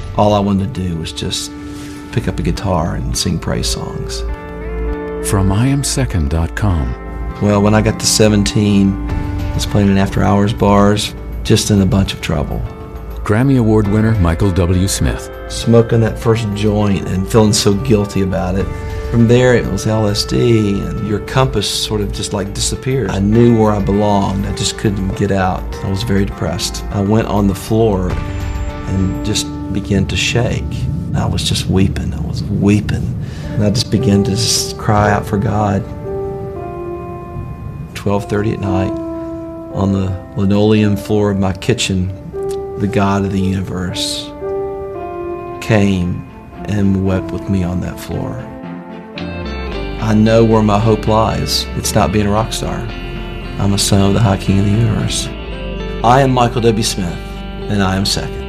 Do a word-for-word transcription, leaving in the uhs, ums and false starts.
All I wanted to do was just pick up a guitar and sing praise songs. From I am second dot com. Well, when I got to seventeen, I was playing in after-hours bars, just in a bunch of trouble. Grammy Award winner Michael W. Smith. Smoking that first joint and feeling so guilty about it. From there, it was L S D, and your compass sort of just like disappeared. I knew where I belonged. I just couldn't get out. I was very depressed. I went on the floor and just began to shake. I was just weeping. I was weeping. And I just began to just cry out for God. twelve thirty at night, on the linoleum floor of my kitchen, the God of the universe came and wept with me on that floor. I know where my hope lies. It's not being a rock star. I'm a son of the High King of the universe. I am Michael W. Smith, and I am second.